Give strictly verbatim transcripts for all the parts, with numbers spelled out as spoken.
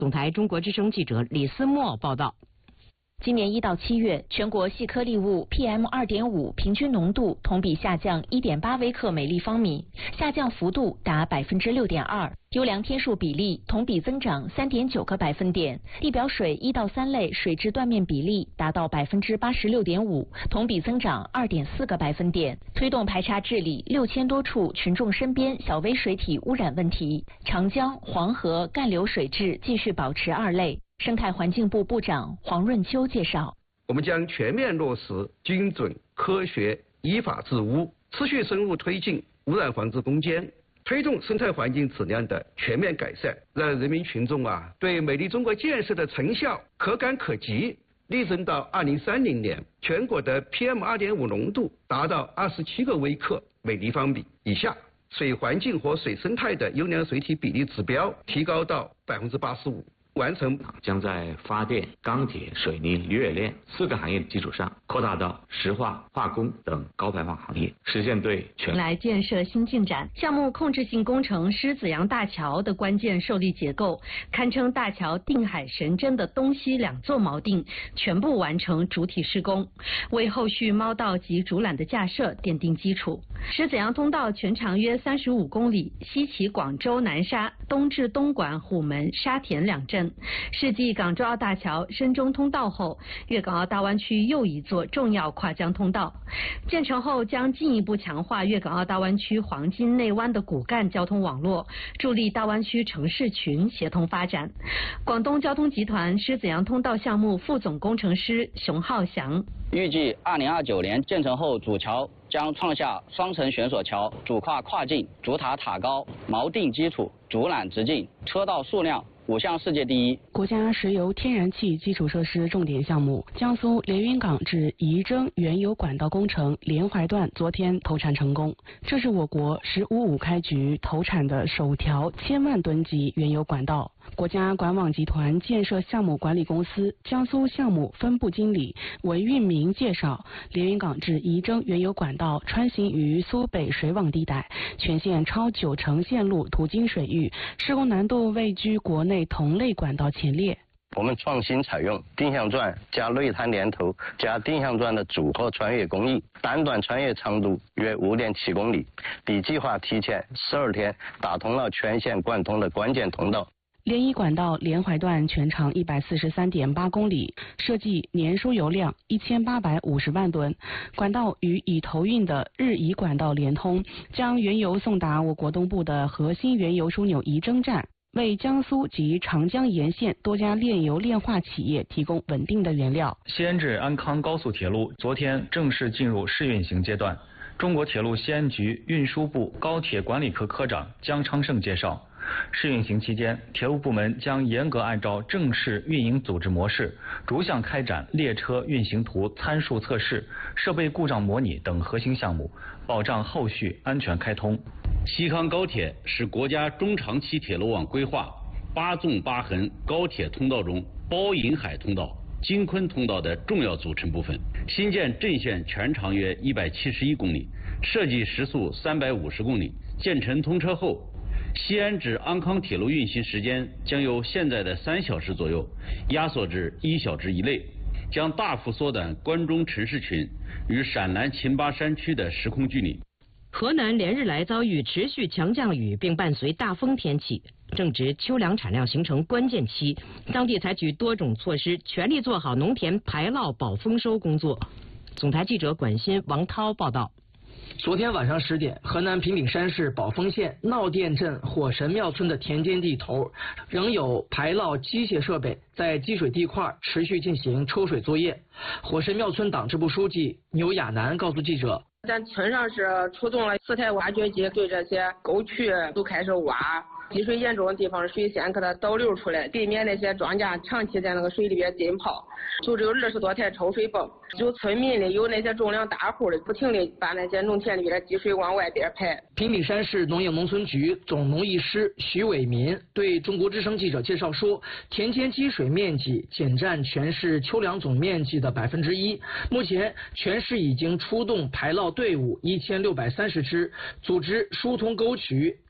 总台中国之声记者李思墨报道。 今年一到七月，全国细颗粒物 P M 二点五 平均浓度同比下降 一点八 微克每立方米，下降幅度达 百分之六点二。优良天数比例同比增长 三点九 个百分点，地表水一到三类水质断面比例达到 百分之八十六点五， 同比增长 二点四 个百分点。推动排查治理六千多处群众身边小微水体污染问题，长江、黄河干流水质继续保持二类。生态环境部部长黄润秋介绍， 我们将全面落实精准、科学、依法治污，持续深入推进污染防治攻坚，推动生态环境质量的全面改善，让人民群众啊对美丽中国建设的成效可感可及。力争到二零三零年，全国的 P M 二点五 浓度达到二十七个微克每立方米以下，水环境和水生态的优良水体比例指标提高到百分之八十五。完成将在发电、钢铁、水泥、铝冶炼四个行业的基础上，扩大到石化、化工等高排放行业，实现对全来建设新进展。项目控制性工程狮子洋大桥的关键受力结构，堪称大桥定海神针的东西两座锚定全部完成主体施工，为后续猫道及主缆的架设奠定基础。狮子洋通道全长约三十五公里，西起广州南沙，东至东莞、虎门、沙田两镇。是继港珠澳大桥、深中通道后，粤港澳大湾区又一座重要跨江通道。建成后将进一步强化粤港澳大湾区黄金内湾的骨干交通网络，助力大湾区城市群协同发展。广东交通集团狮子洋通道项目副总工程师熊浩翔， 预计二零二九年建成后，主桥将创下双层悬索桥、主跨跨境、主塔塔高、锚定基础、主缆直径、车道数量五项世界第一。 国家石油天然气基础设施重点项目江苏连云港至仪征原油管道工程连淮段昨天投产成功，这是我国“十五五”开局投产的首条千万吨级原油管道。国家管网集团建设项目管理公司江苏项目分部经理文运明介绍，连云港至仪征原油管道穿行于苏北水网地带，全线超九成线路途经水域，施工难度位居国内同类管道前列。 我们创新采用定向钻加内滩连头加定向钻的组合穿越工艺，单段穿越长度约 五点七公里，比计划提前十二天打通了全线贯通的关键通道。 连一管道连淮段全长 一百四十三点八公里，设计年输油量一千八百五十万吨，管道与已投运的日宜管道连通，将原油送达我国东部的核心原油枢纽仪征站，为江苏及长江沿线多家炼油炼化企业提供稳定的原料。 西安至安康高速铁路昨天正式进入试运行阶段。中国铁路西安局运输部高铁管理科科长姜昌胜介绍，试运行期间，铁路部门将严格按照正式运营组织模式，逐项开展列车运行图参数测试、设备故障模拟等核心项目，保障后续安全开通。 西康高铁是国家中长期铁路网规划八纵八横高铁通道中包银海通道、京昆通道的重要组成部分。新建阵线全长约一百七十一公里，设计时速三百五十公里。建成通车后，西安至安康铁路运行时间将由现在的三小时左右压缩至一小时以内，将大幅缩短关中城市群与陕南秦巴山区的时空距离。 河南连日来遭遇持续强降雨，并伴随大风天气，正值秋粮产量形成关键期，当地采取多种措施，全力做好农田排涝保丰收工作。总台记者管新、王涛报道。 昨天晚上十点，河南平顶山市宝丰县闹店镇火神庙村的田间地头，仍有排涝机械设备在积水地块持续进行抽水作业。火神庙村党支部书记牛亚楠告诉记者， 咱村上是出动了四台挖掘机，对这些沟渠都开始挖，积水严重的地方水先给它导流出来，避免那些庄稼长期在那个水里边浸泡。就只有二十多台抽水泵，有村民的，有那些种粮大户的，不停地把那些农田里边的积水往外边排。 平顶山市农业农村局总农艺师徐伟民对中国之声记者介绍说，田间积水面积仅占全市秋粮总面积的百分之一。目前全市已经出动排涝队伍一千六百三十支，组织疏通沟渠，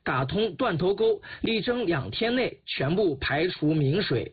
打通断头沟，力争两天内全部排除明水。